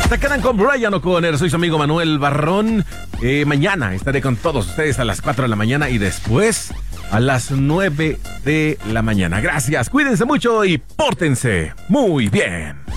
Se quedan con Brian O'Connor. Soy su amigo Manuel Barrón. Mañana estaré con todos ustedes a las 4 de la mañana y después a las 9 de la mañana. Gracias, cuídense mucho y pórtense muy bien.